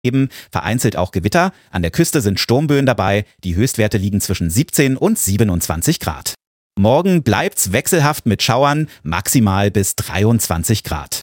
Eben vereinzelt auch Gewitter. An der Küste sind Sturmböen dabei. Die Höchstwerte liegen zwischen 17 und 27 Grad. Morgen bleibt's wechselhaft mit Schauern, maximal bis 23 Grad.